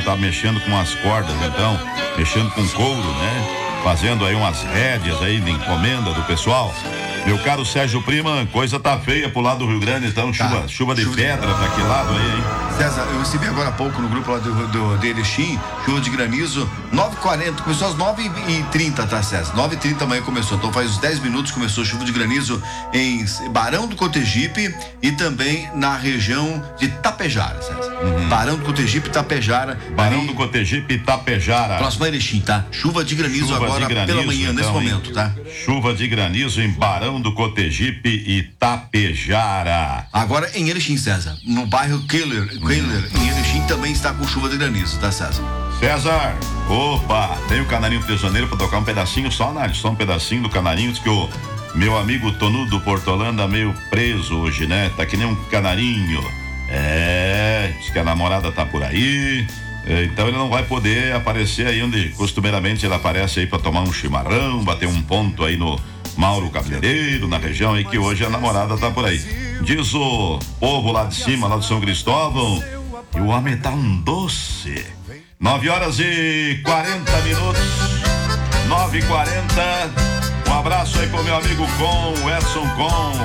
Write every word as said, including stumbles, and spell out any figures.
tá mexendo com as cordas, então, mexendo com couro, né? Fazendo aí umas rédeas aí de encomenda do pessoal. Meu caro Sérgio Prima, coisa tá feia pro lado do Rio Grande, então, Tá. chuva, chuva de Chuva de- pedra pra aquele lado aí, hein? César, eu recebi agora há pouco no grupo lá do, do, de Erechim, chuva de granizo, nove e quarenta, começou às nove e trinta, tá, César? nove e trinta da manhã começou, então faz uns dez minutos começou chuva de granizo em Barão do Cotegipe e também na região de Tapejara, César. Barão do Cotegipe e Tapejara. Barão ali, do Cotegipe e Tapejara. próximo a Erechim, tá? Chuva de granizo Chuva agora de granizo, pela manhã, nesse então, hein? momento, tá? Chuva de granizo em Barão do Cotegipe e Tapejara. Agora em Erechim, César, no bairro Keller, Keller em Erechim também está com chuva de granizo, tá, César? César, opa, tem o Canarinho Prisioneiro pra tocar um pedacinho só, né? Só um pedacinho do Canarinho, diz que o meu amigo Tonudo Portolanda meio preso hoje, né? Tá que nem um canarinho. É, diz que a namorada tá por aí, é, então ele não vai poder aparecer aí onde costumeiramente ele aparece aí pra tomar um chimarrão, bater um ponto aí no Mauro Cabeleireiro, na região aí que hoje a namorada tá por aí. Diz o povo lá de cima, lá do São Cristóvão, e o homem tá um doce. Nove horas e quarenta minutos. Nove e quarenta. Um abraço aí pro meu amigo Com, o Edson Com.